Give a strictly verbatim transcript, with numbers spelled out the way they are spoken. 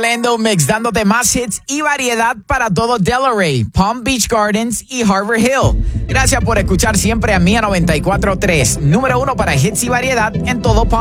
Orlando Mix, dándote más hits y variedad para todo Delray, Palm Beach Gardens y Harbor Hill. Gracias por escuchar siempre a Mía noventa y cuatro punto tres, número uno para hits y variedad en todo Palm